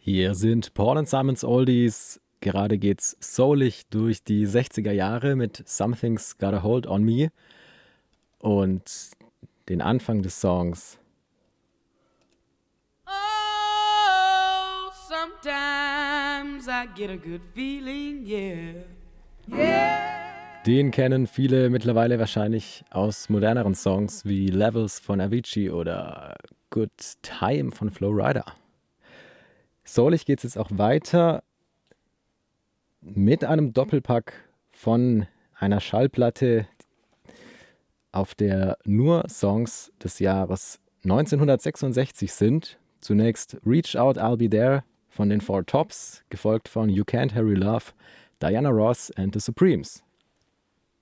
Hier sind Paul and Simons Oldies. Gerade geht's soulig durch die 60er Jahre mit Something's Got a Hold on Me und den Anfang des Songs. Oh, sometimes I get a good feeling, yeah. Den kennen viele mittlerweile wahrscheinlich aus moderneren Songs wie Levels von Avicii oder Good Time von Flo Rida. Soulig geht's jetzt auch weiter mit einem Doppelpack von einer Schallplatte, auf der nur Songs des Jahres 1966 sind. Zunächst Reach Out, I'll Be There von den Four Tops, gefolgt von You Can't Hurry Love, Diana Ross and the Supremes.